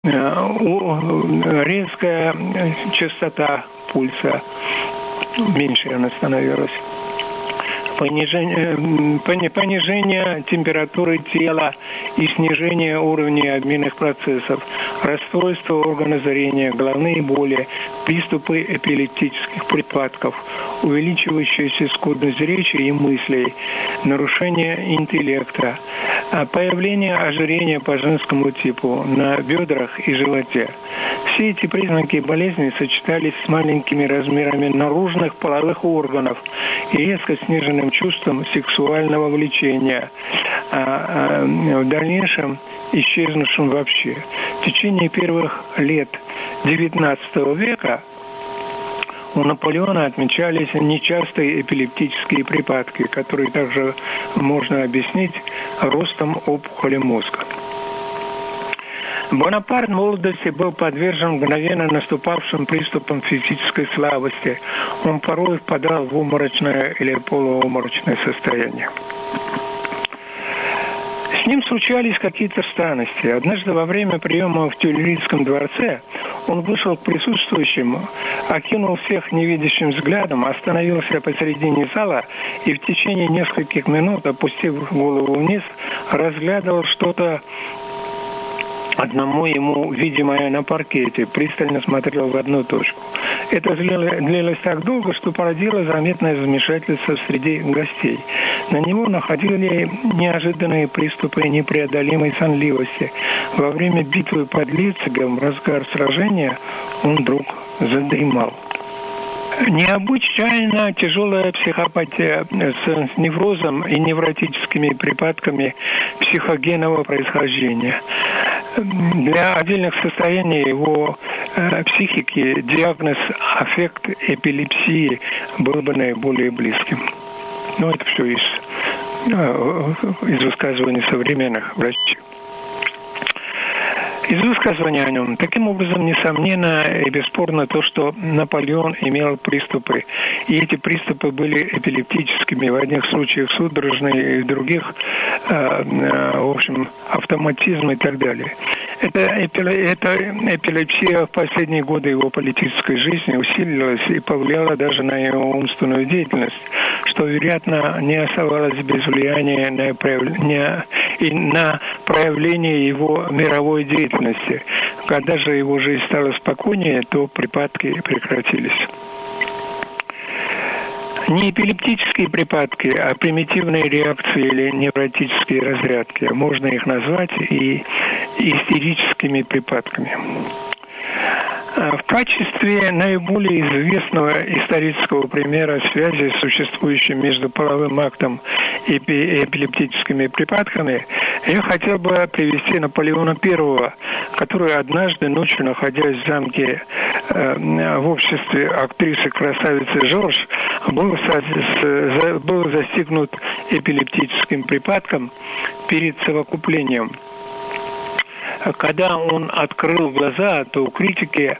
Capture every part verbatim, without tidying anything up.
резкая частота пульса, меньше она становилась. Понижение, понижение температуры тела и снижение уровня обменных процессов, расстройство органа зрения, головные боли, приступы эпилептических припадков, увеличивающаяся скудность речи и мыслей, нарушение интеллекта, появление ожирения по женскому типу на бедрах и животе. Все эти признаки болезни сочетались с маленькими размерами наружных половых органов и резко сниженным чувством сексуального влечения, а в дальнейшем исчезнувшим вообще. В течение первых лет девятнадцатого века у Наполеона отмечались нечастые эпилептические припадки, которые также можно объяснить ростом опухоли мозга. Бонапарт в молодости был подвержен мгновенно наступавшим приступам физической слабости. Он порой впадал в обморочное или полуобморочное состояние. С ним случались какие-то странности. Однажды во время приема в Тюильрийском дворце он вышел к присутствующим, окинул всех невидящим взглядом, остановился посередине зала и в течение нескольких минут, опустив голову вниз, разглядывал что-то одному ему видимое на паркете, пристально смотрел в одну точку. Это длилось так долго, что породило заметное замешательство среди гостей. На него находили неожиданные приступы непреодолимой сонливости. Во время битвы под Лейпцигом, в разгар сражения, он вдруг задремал. Необычайно тяжелая психопатия с неврозом и невротическими припадками психогенного происхождения. Для отдельных состояний его э, психики диагноз аффект эпилепсии был бы наиболее близким. Но это все из, э, из высказываний современных врачей. Из высказывания о нем. Таким образом, несомненно и бесспорно то, что Наполеон имел приступы. И эти приступы были эпилептическими, в одних случаях судорожные, и в других, э, э, в общем, автоматизм и так далее. Эта, эта эпилепсия в последние годы его политической жизни усилилась и повлияла даже на его умственную деятельность, что, вероятно, не оставалось без влияния на проявление, и на проявление его мировой деятельности. Когда же его жизнь стала спокойнее, то припадки прекратились. Не эпилептические припадки, а примитивные реакции или невротические разрядки. Можно их назвать и истерическими припадками. В качестве наиболее известного исторического примера связи, существующей между половым актом и эпилептическими припадками, я хотел бы привести Наполеона Первого, который однажды ночью, находясь в замке э, в обществе актрисы-красавицы Жорж, был, со, был застигнут эпилептическим припадком перед совокуплением. Когда он открыл глаза, то критики,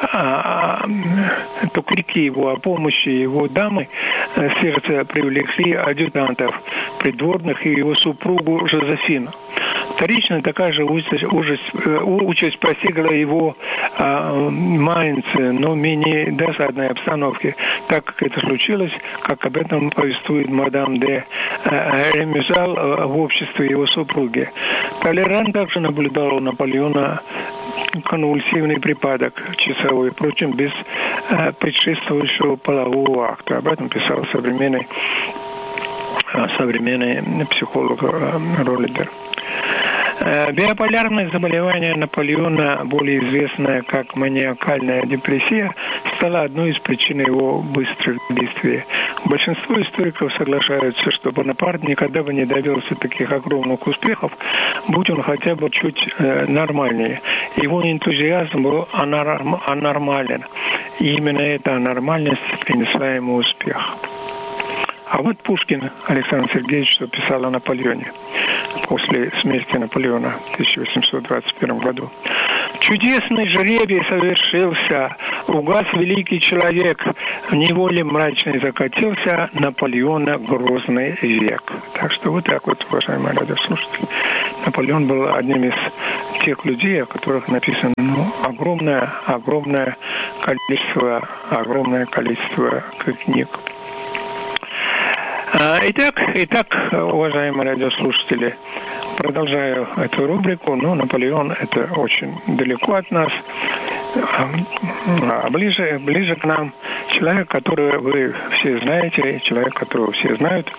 то крики его о помощи его дамы сердце привлекли адъютантов, придворных и его супругу Жозефину. Вторично такая же участь, ужас, участь постигла его в Майнце, но в менее досадной обстановке, так как это случилось, как об этом повествует мадам де Ремюзал в обществе его супруги. Толеран также наблюдал у Наполеона конвульсивный припадок часовой, впрочем, без э, предшествующего полового акта. Об этом писал современный, э, современный психолог э, Роллидер. Э, биполярное заболевание Наполеона, более известное как маниакальная депрессия, стало одной из причин его быстрых действий. Большинство историков соглашаются, что Бонапарт никогда бы не добился таких огромных успехов, будь он хотя бы чуть э, нормальнее. Его энтузиазм был анорм, анормален, и именно эта анормальность принесла ему успех. А вот Пушкин Александр Сергеевич, что писал о Наполеоне после смерти Наполеона в тысяча восемьсот двадцать первом году. Чудесный жребий совершился, угас великий человек, в неволе мрачной закатился Наполеона грозный век. Так что вот так вот, уважаемые радиослушатели. Наполеон был одним из тех людей, о которых написано ну, огромное, огромное количество, огромное количество книг. Итак, итак, уважаемые радиослушатели, продолжаю эту рубрику. Ну, Наполеон – это очень далеко от нас. А ближе, ближе к нам человек, которого вы все знаете, человек, которого все знают,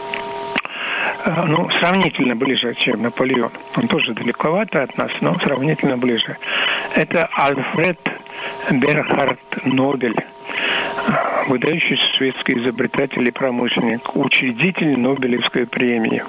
ну, сравнительно ближе, чем Наполеон. Он тоже далековато от нас, но сравнительно ближе. Это Альфред Берхард Нобель, выдающийся шведский изобретатель и промышленник, учредитель Нобелевской премии.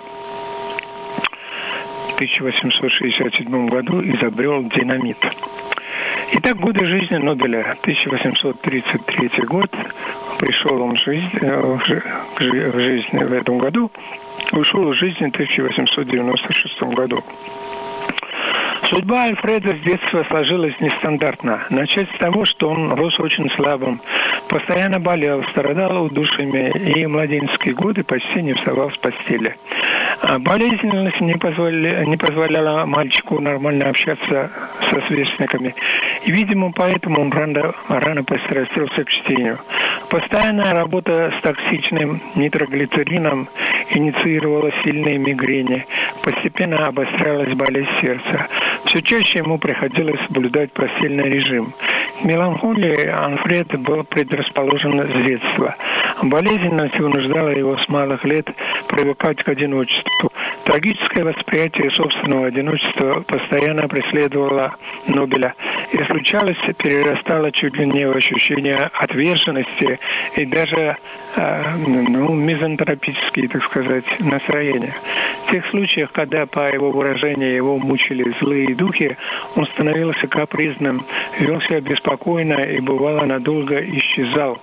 В тысяча восемьсот шестьдесят седьмом году изобрел динамит. Итак, годы жизни Нобеля. тысяча восемьсот тридцать третий год. Пришел он в жизнь, в жизнь в этом году. Ушел из жизни в тысяча восемьсот девяносто шестом году. Судьба Альфреда с детства сложилась нестандартно. Начать с того, что он рос очень слабым, постоянно болел, страдал удушьями и в младенческие годы почти не вставал с постели. Болезненность не позволяла, не позволяла мальчику нормально общаться со сверстниками. И, видимо, поэтому он рано, рано пристрастился к чтению. Постоянная работа с токсичным нитроглицерином инициировала сильные мигрени. Постепенно обострялась болезнь сердца. Все чаще ему приходилось соблюдать постельный режим. К меланхолии Альфред был предрасположен с детства. Болезненность вынуждала его с малых лет привыкать к одиночеству. Трагическое восприятие собственного одиночества постоянно преследовало Нобеля. И случалось, перерастало чуть ли не в ощущение отверженности и даже э, ну, мизантропические, так сказать, настроения. В тех случаях, когда, по его выражению, его мучили злые духи, он становился капризным, вел себя беспокойно и, бывало, надолго исчезал.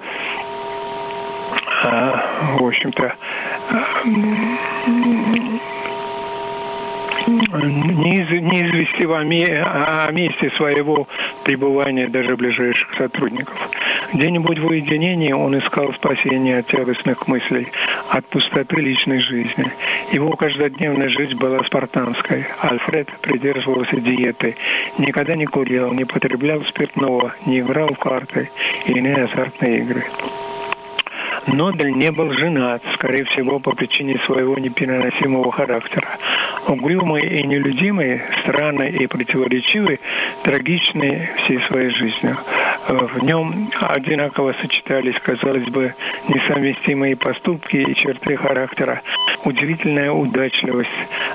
А, в общем-то, не, из, не известив о, ме, о месте своего пребывания даже ближайших сотрудников. Где-нибудь в уединении он искал спасения от тягостных мыслей, от пустоты личной жизни. Его каждодневная жизнь была спартанской. Альфред придерживался диеты, никогда не курил, не потреблял спиртного, не играл в карты и иные азартные игры. Нобель не был женат, скорее всего, по причине своего непереносимого характера. Угрюмый и нелюдимый, странный и противоречивый, трагичный всей своей жизнью. В нем одинаково сочетались, казалось бы, несовместимые поступки и черты характера, удивительная удачливость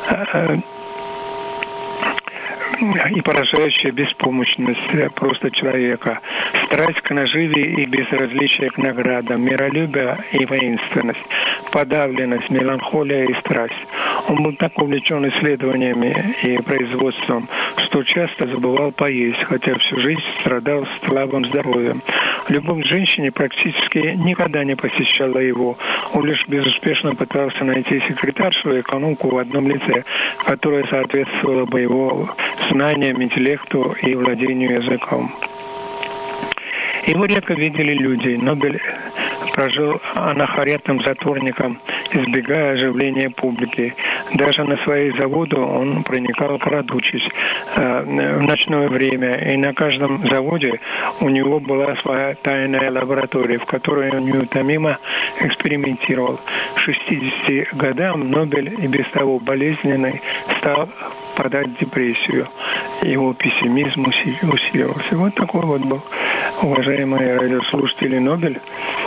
и поражающая беспомощность просто человека, страсть к наживе и безразличие к наградам, миролюбие и воинственность, подавленность, меланхолия и страсть. Он был так увлечен исследованиями и производством, что часто забывал поесть, хотя всю жизнь страдал слабым здоровьем. Любовь к женщине практически никогда не посещала его. Он лишь безуспешно пытался найти секретаршу и экономку в одном лице, которая соответствовала бы его знаниям, интеллекту и владению языком. Его редко видели люди. Нобель прожил анахоретным затворником, избегая оживления публики. Даже на свои заводы он проникал, крадучись, э, в ночное время. И на каждом заводе у него была своя тайная лаборатория, в которой он неутомимо экспериментировал. К шестидесяти годам Нобель, и без того болезненный, стал подать в депрессию. Его пессимизм усиливался. Вот такой вот был, уважаемые радиослушатели, Нобель.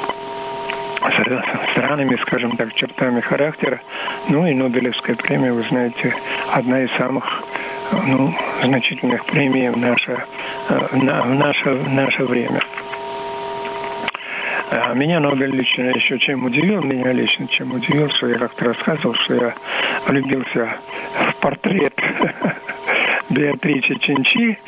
С странными, скажем так, чертами характера. Ну и Нобелевская премия, вы знаете, одна из самых ну, значительных премий в наше, в наше, в наше время. Меня Нобель лично еще чем удивил, меня лично чем удивил, что я как-то рассказывал, что я влюбился в портрет Беатричи Чинчи,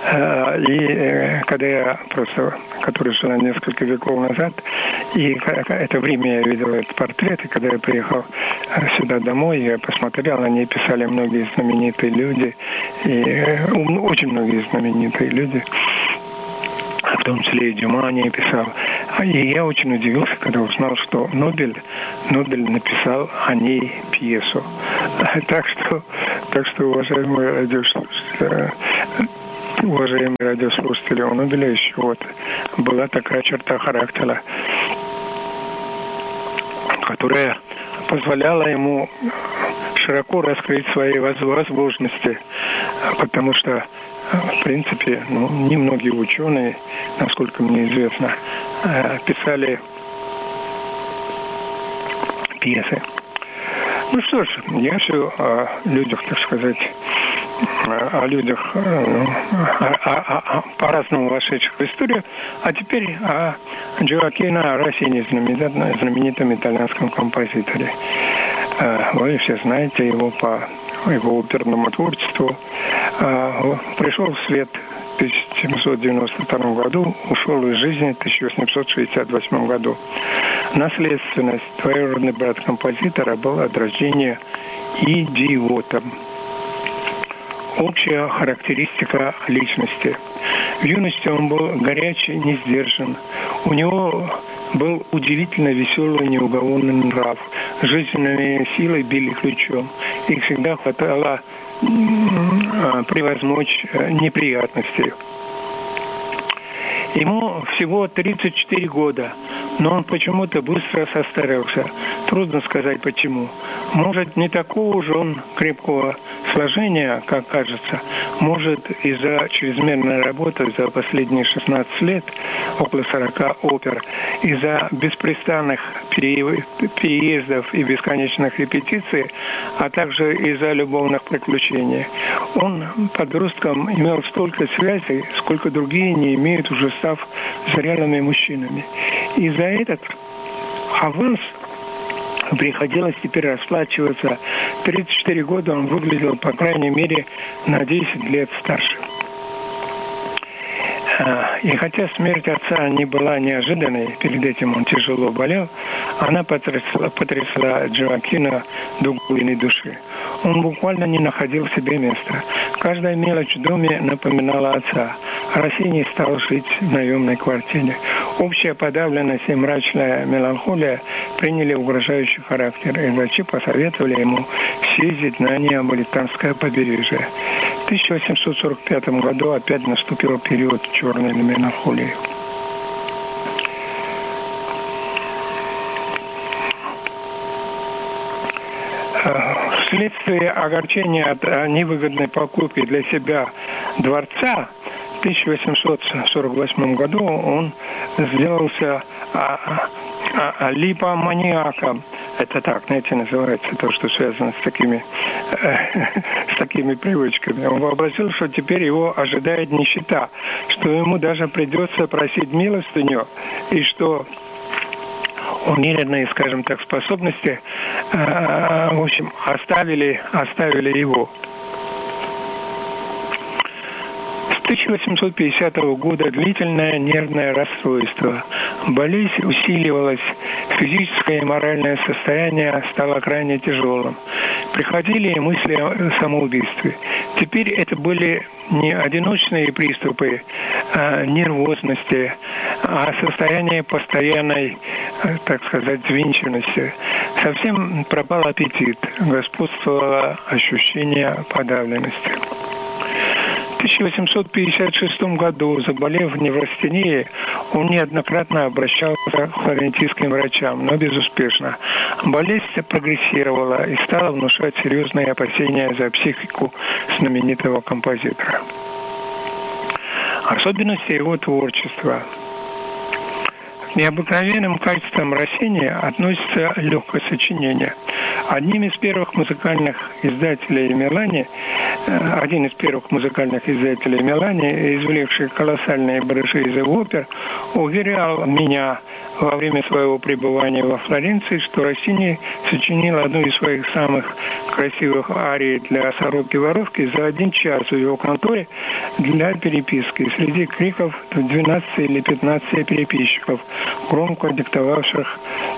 и когда я просто, который жил несколько веков назад, и это время я видел этот портрет, и когда я приехал сюда домой, я посмотрел, на ней писали многие знаменитые люди, и очень многие знаменитые люди, в том числе и Дюма о ней писал. И я очень удивился, когда узнал, что Нобель, Нобель написал о ней пьесу. Так что Так что, уважаемые радиослушатели, уважаемые радиослушатели, у Нобеля еще вот была такая черта характера, которая позволяла ему широко раскрыть свои возможности, потому что, в принципе, ну, немногие ученые, насколько мне известно, писали пьесы. Ну что ж, я все о людях, так сказать, о людях ну, о, о, о, по-разному вошедших в историю. А теперь о Джоаккино Россини, знаменитом, знаменитом итальянском композиторе. Вы все знаете его по его оперному творчеству. Пришел в свет в тысяча семьсот девяносто втором году, ушел из жизни в тысяча восемьсот шестьдесят восьмом году. Наследственность двоюродный брат композитора был от рождения идиотом. Общая характеристика личности. В юности он был горячий, не сдержан. У него был удивительно веселый, неугомонный нрав. Жизненные силы били ключом. Их всегда хватало превозмочь неприятности. Ему всего тридцать четыре года, но он почему-то быстро состарился. Трудно сказать почему. Может, не такого же он крепкого сложения, как кажется. Может, из-за чрезмерной работы за последние шестнадцать лет, около сорока опер, из-за беспрестанных переездов и бесконечных репетиций, а также из-за любовных приключений. Он подростком имел столько связей, сколько другие не имеют, уже став зрелыми мужчинами. И за этот аванс приходилось теперь расплачиваться. тридцать четыре года он выглядел, по крайней мере, на десять лет старше. И хотя смерть отца не была неожиданной, перед этим он тяжело болел, она потрясла, потрясла Джоаккино до глубины души. Он буквально не находил себе места. Каждая мелочь в доме напоминала отца. Россини стал жить в наемной квартире. Общая подавленность и мрачная меланхолия приняли угрожающий характер, и врачи посоветовали ему съездить на неаполитанское побережье. В тысяча восемьсот сорок пятом году опять наступил период черной меланхолии. Вследствие огорчения от невыгодной покупки для себя дворца в тысяча восемьсот сорок восьмом году он сделался а, а, а, липоманиаком. Это так, знаете, называется то, что связано с такими, э, с такими привычками. Он вообразил, что теперь его ожидает нищета, что ему даже придется просить милостыню, и что умеренные, скажем так, способности, э, в общем, оставили, оставили его. С тысяча восемьсот пятидесятого года длительное нервное расстройство. Болезнь усиливалась, физическое и моральное состояние стало крайне тяжелым. Приходили мысли о самоубийстве. Теперь это были не одиночные приступы а нервозности, а состояние постоянной, так сказать, взвинченности. Совсем пропал аппетит, господствовало ощущение подавленности. В тысяча восемьсот пятьдесят шестом году, заболев неврастенией, он неоднократно обращался к флорентийским врачам, но безуспешно. Болезнь прогрессировала и стала внушать серьезные опасения за психику знаменитого композитора. Особенности его творчества. К необыкновенным качествам Россини относится легкое сочинение. Одним из первых музыкальных издателей Милани, один из первых музыкальных издателей Милани, извлекший колоссальные барыши из его опер, уверял меня во время своего пребывания во Флоренции, что Россини сочинил одну из своих самых красивых арий для «Сороки-воровки» за один час в его конторе для переписки среди криков двенадцати или пятнадцати переписчиков, громко диктовавших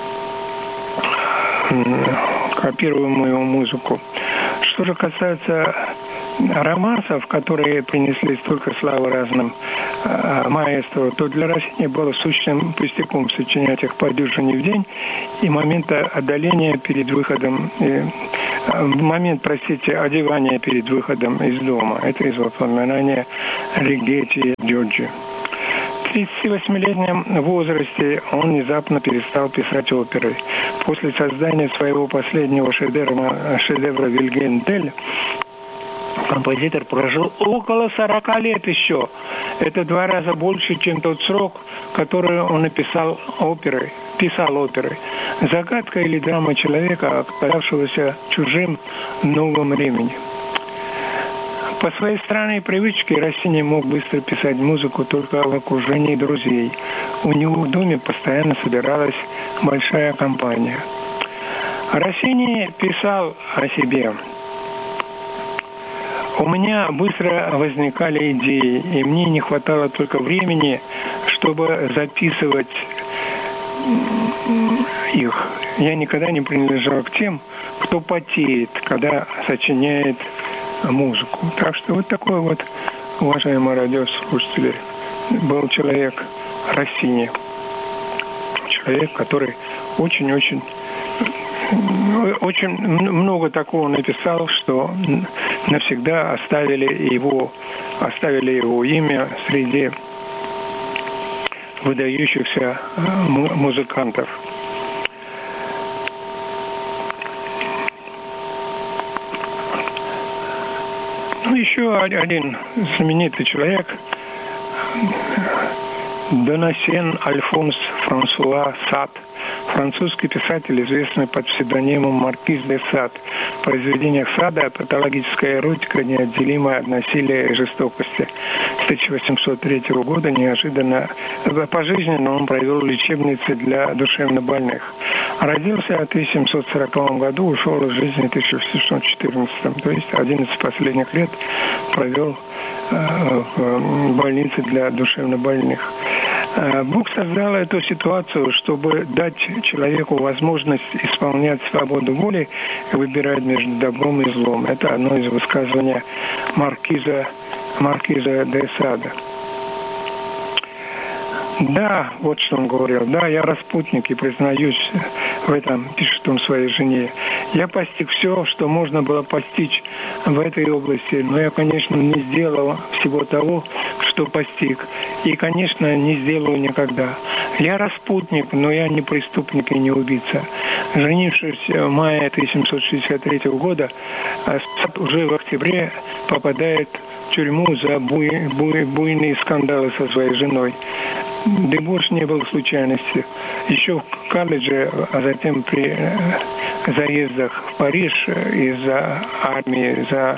копируемую музыку. Что же касается романсов, которые принесли столько славы разным э, маэстро, то для Россини было сущим пустяком сочинять их по дюжине в день, и момента отдаления перед выходом э, в момент, простите, одевания перед выходом из дома. Это из воспоминания Ригетти Джорджи. В тридцативосьмилетнем возрасте он внезапно перестал писать оперы. После создания своего последнего шедевра, шедевра «Вильгельм Тель», композитор прожил около сорока лет еще. Это два раза больше, чем тот срок, который он написал оперы, писал оперы. Загадка или драма человека, оказавшегося чужим в новом времени. По своей странной привычке Россини мог быстро писать музыку только в окружении друзей. У него в доме постоянно собиралась большая компания. Россини писал о себе: «У меня быстро возникали идеи, и мне не хватало только времени, чтобы записывать их. Я никогда не принадлежал к тем, кто потеет, когда сочиняет музыку». Так что вот такой вот, уважаемые радиослушатели, был человек Россини. Человек, который очень-очень очень много такого написал, что навсегда оставили его, оставили его имя среди выдающихся музыкантов. Ну, еще один знаменитый человек, Донасьен Альфонс Франсуа Сад, французский писатель, известный под псевдонимом Маркиз де Сад. В произведениях Сада патологическая эротика, неотделимая от насилия и жестокости. С тысяча восемьсот третьего года неожиданно, пожизненно он провел лечебницы для душевнобольных. Родился в тысяча семьсот сороковом году, ушел из жизни в тысяча восемьсот четырнадцатом, то есть одиннадцать последних лет провел в больнице для душевнобольных. Бог создал эту ситуацию, чтобы дать человеку возможность исполнять свободу воли и выбирать между добром и злом. Это одно из высказываний маркиза, маркиза де Сада. Да, вот что он говорил. Да, я распутник и признаюсь в этом, пишет он своей жене. Я постиг все, что можно было постичь в этой области, но я, конечно, не сделал всего того, что постиг. И, конечно, не сделаю никогда. Я распутник, но я не преступник и не убийца. Женившись в мае тысяча семьсот шестьдесят третьего года, Сад уже в октябре попадает в тюрьму за буй, буй, буйные скандалы со своей женой. Дебош не был случайностью. Еще в колледже, а затем при заездах в Париж из-за армии, за,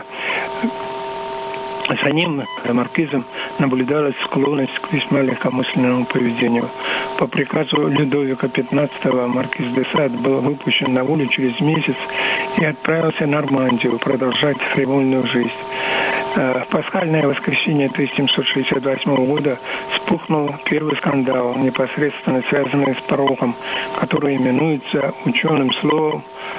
за ним, за маркизом, наблюдалась склонность к весьма легкомысленному поведению. По приказу Людовика пятнадцатого маркиз де Сад был выпущен на волю через месяц и отправился в Нормандию продолжать фривольную жизнь. В пасхальное воскресенье тысяча семьсот шестьдесят восьмого года вспыхнул первый скандал, непосредственно связанный с пороком, который именуется ученым словом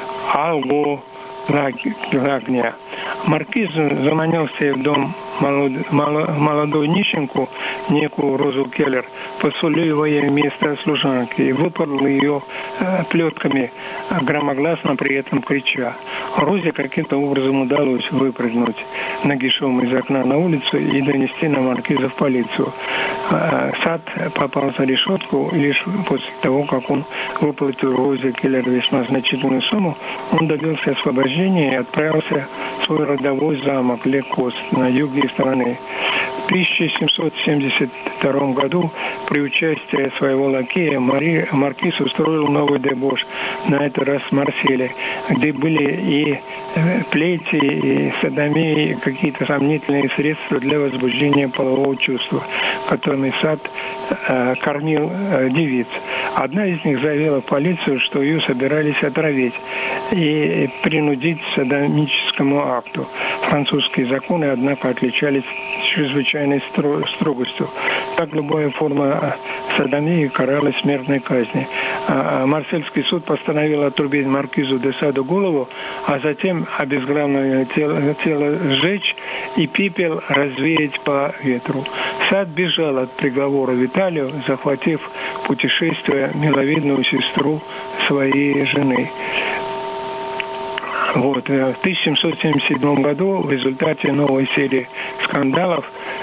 алголагня. Маркиз заманил себе в дом молод, молодую нищенку, некую Розу Келлер, посулил ей место служанки и выпорол ее э, плетками, громогласно при этом крича. Розе каким-то образом удалось выпрыгнуть нагишом из окна на улицу и донести на маркиза в полицию. Э, Сад попал за решетку, и лишь после того, как он выплатил Розе Келлер весьма значительную сумму, он добился освобождения и отправился в свой родовой замок Лекост на юге страны. В тысяча семьсот семьдесят втором году при участии своего лакея Мари, маркиз устроил новый дебош, на этот раз в Марселе, где были и плети, и садомии, и какие-то сомнительные средства для возбуждения полового чувства, которыми Сад э, кормил э, девиц. Одна из них заявила в полицию, что ее собирались отравить и принудить к садомическому акту. Французские законы, однако, отличались чрезвычайной строгостью. Так любая форма садомии каралась смертной казни. А Марсельский суд постановил отрубить маркизу де Саду голову, а затем обезглавленное тело, тело сжечь и пепел развеять по ветру. Сад бежал от приговора в Италию, захватив путешествие миловидную сестру своей жены. Вот. В тысяча семьсот семьдесят седьмом году в результате новой серии скандалов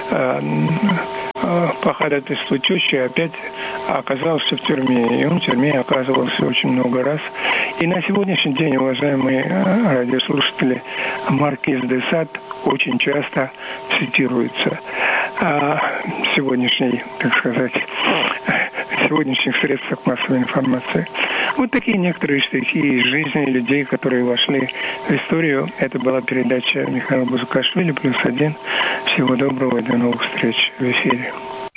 по ходатайству тещи опять оказался в тюрьме. И он в тюрьме оказывался очень много раз. И на сегодняшний день, уважаемые радиослушатели, маркиз де Сад очень часто цитируется. А сегодняшней, так сказать, сегодняшних средствах массовой информации. Вот такие некоторые стихи из жизни людей, которые вошли в историю. Это была передача Михаила Бузукашвили, плюс один. Всего доброго и до новых встреч в эфире.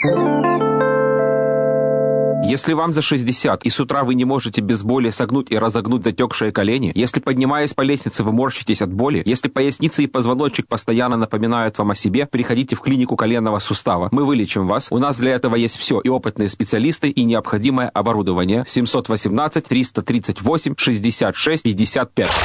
Если вам за шестьдесят, и с утра вы не можете без боли согнуть и разогнуть затекшие колени, если, поднимаясь по лестнице, вы морщитесь от боли, если поясница и позвоночник постоянно напоминают вам о себе, приходите в клинику коленного сустава. Мы вылечим вас. У нас для этого есть все, и опытные специалисты, и необходимое оборудование. семь один восемь триста тридцать восемь шестьдесят шесть пятьдесят пять.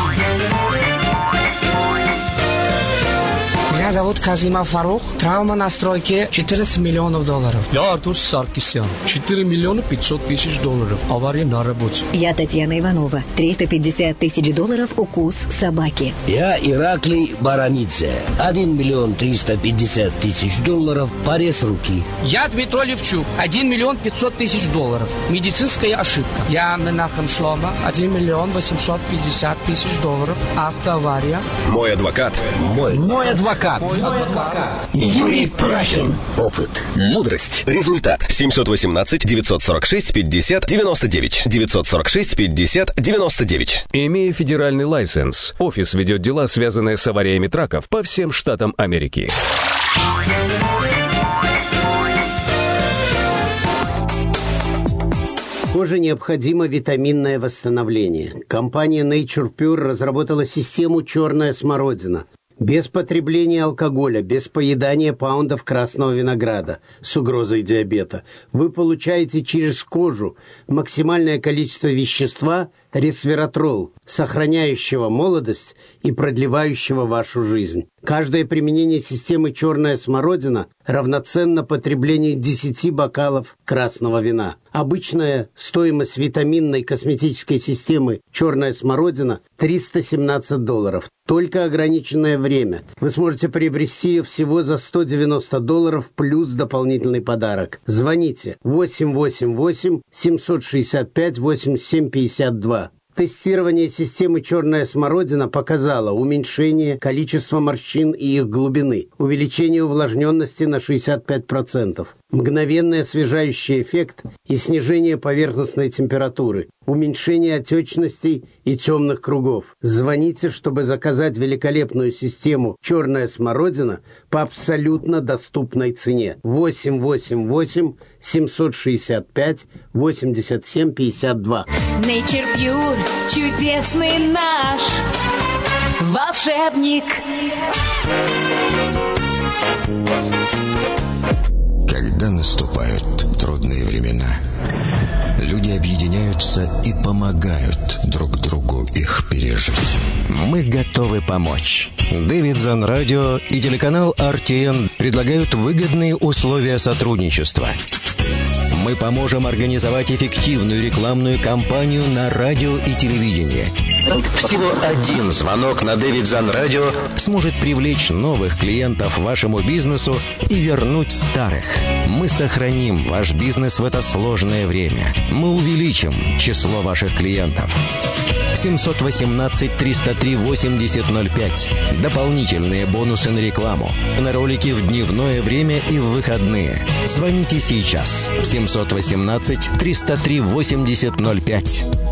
Меня зовут Казимов Фарух. Травма на стройке четырнадцать миллионов долларов. Я Артур Саркисян. четыре миллиона пятьсот тысяч долларов. Авария на работе. Я Татьяна Иванова. триста пятьдесят тысяч долларов укус собаки. Я Ираклий Барамидзе. один миллион триста пятьдесят тысяч долларов. Порез руки. Я Дмитрий Левчук. один миллион пятьсот тысяч долларов. Медицинская ошибка. Я Менахем Шлома. один миллион восемьсот пятьдесят тысяч долларов. Автоавария. Мой адвокат. Мой. Мой адвокат. Юрий Прахин. Опыт. Мудрость. Результат. семь один восемь девять сорок шесть пятьдесят девяносто девять. девятьсот сорок шесть пятьдесят девяносто девять. Имея федеральный лайсенс, офис ведет дела, связанные с авариями траков по всем штатам Америки. Коже необходимо витаминное восстановление. Компания Nature Pure разработала систему «Черная смородина». Без потребления алкоголя, без поедания паундов красного винограда с угрозой диабета вы получаете через кожу максимальное количество вещества ресвератрол, сохраняющего молодость и продлевающего вашу жизнь. Каждое применение системы «Черная смородина» равноценно потреблению десяти бокалов красного вина. Обычная стоимость витаминной косметической системы «Черная смородина» триста семнадцать долларов. Только ограниченное время. Вы сможете приобрести ее всего за сто девяносто долларов плюс дополнительный подарок. Звоните восемь восемь восемь семь шесть пять восемьдесят семь пятьдесят два. Тестирование системы «Черная смородина» показало уменьшение количества морщин и их глубины, увеличение увлажненности на шестьдесят пять процентов, мгновенный освежающий эффект и снижение поверхностной температуры, уменьшение отечностей и темных кругов. Звоните, чтобы заказать великолепную систему «Черная смородина» по абсолютно доступной цене. восемь восемь восемь семь шесть пять восемьдесят семь пятьдесят два. Nature Pure, чудесный наш волшебник. Когда наступают трудные времена, люди объединяются и помогают друг другу их пережить. Мы готовы помочь. Davidson Radio и телеканал ар ти эн предлагают выгодные условия сотрудничества. Мы поможем организовать эффективную рекламную кампанию на радио и телевидении. Всего один звонок на Davidson Radio сможет привлечь новых клиентов вашему бизнесу и вернуть старых. Мы сохраним ваш бизнес в это сложное время. Мы увеличим число ваших клиентов. семь один восемь триста три восемьдесят ноль пять. Дополнительные бонусы на рекламу. На ролики в дневное время и в выходные. Звоните сейчас. семь один восемь триста три восемьдесят ноль пять.